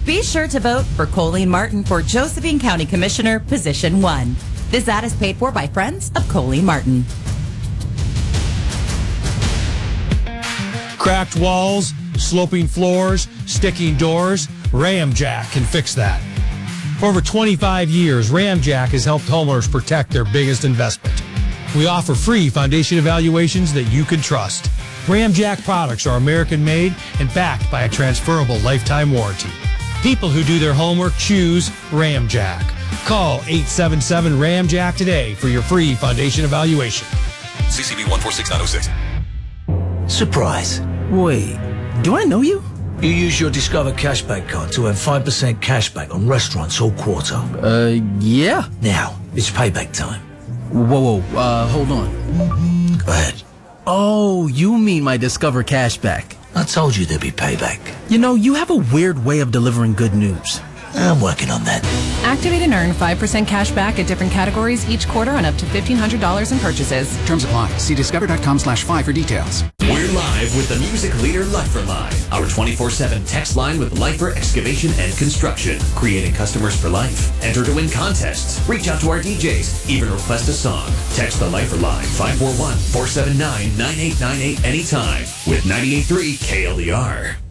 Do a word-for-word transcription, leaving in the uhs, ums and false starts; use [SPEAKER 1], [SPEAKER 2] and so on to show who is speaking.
[SPEAKER 1] Be sure to vote for Colleen Martin for Josephine County Commissioner, position one. This ad is paid for by friends of Colleen Martin.
[SPEAKER 2] Cracked walls, sloping floors, sticking doors, Ramjack can fix that. For over twenty-five years, Ramjack has helped homeowners protect their biggest investment. We offer free foundation evaluations that you can trust. Ramjack products are American-made and backed by a transferable lifetime warranty. People who do their homework choose Ramjack. Call eight seven seven Ramjack today for your free foundation evaluation.
[SPEAKER 3] C C B one four six nine oh six.
[SPEAKER 4] Surprise.
[SPEAKER 5] Wait, do I know you?
[SPEAKER 4] You use your Discover Cashback card to earn five percent cashback on restaurants all quarter.
[SPEAKER 5] Uh, yeah.
[SPEAKER 4] Now, it's payback time.
[SPEAKER 5] Whoa, whoa, uh, hold on.
[SPEAKER 4] Go ahead.
[SPEAKER 5] Oh, you mean my Discover Cashback.
[SPEAKER 4] I told you there'd be payback.
[SPEAKER 5] You know, you have a weird way of delivering good news.
[SPEAKER 4] I'm working on that.
[SPEAKER 6] Activate and earn five percent cash back at different categories each quarter on up to fifteen hundred dollars in purchases.
[SPEAKER 7] Terms apply. See discover.com slash five for details.
[SPEAKER 8] We're live with the music leader Lifer Line, our twenty-four seven text line with Lifer Excavation and Construction, creating customers for life. Enter to win contests. Reach out to our D Js. Even request a song. Text the Lifer Line five four one, four seven nine, nine eight nine eight anytime with ninety-eight point three K L D R.